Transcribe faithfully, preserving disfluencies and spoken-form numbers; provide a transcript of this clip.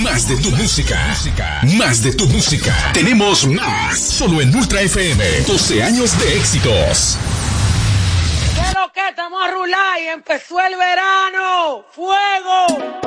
Más de tu música. Más de tu música. Tenemos más. Solo en Ultra F M. doce años de éxitos. ¿Qué es lo que estamos a rular y empezó el verano? ¡Fuego!